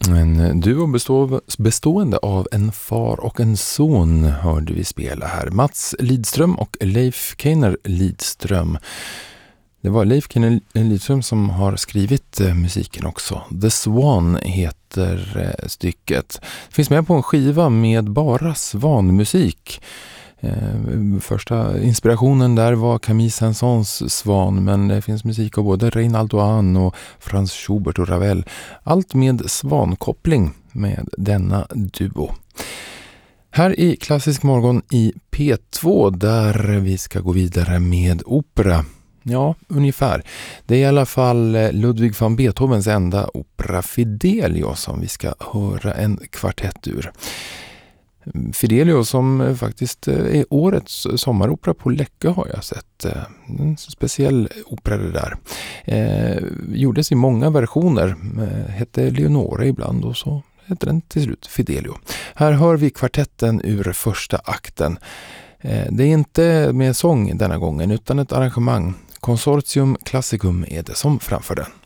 En duo bestående av en far och en son hörde vi spela här. Mats Lidström och Leif Keiner Lidström. Det var Leif Keiner Lidström som har skrivit musiken också. The Swan heter stycket. Det finns med på en skiva med bara svanmusik. Första inspirationen där var Camille Saint-Saëns Svan, men det finns musik av både Reinaldo Hahn och Franz Schubert och Ravel. Allt med svankoppling med denna duo. Här i Klassisk morgon i P2 där vi ska gå vidare med opera. Ja, ungefär. Det är i alla fall Ludwig van Beethovens enda opera Fidelio som vi ska höra en kvartett ur. Fidelio som faktiskt är årets sommaropera på Läckö har jag sett. En speciell opera det där. Gjordes i många versioner. Hette Leonore ibland och så heter den till slut Fidelio. Här hör vi kvartetten ur första akten. Det är inte med sång denna gången utan ett arrangemang. Consortium Classicum är det som framför den.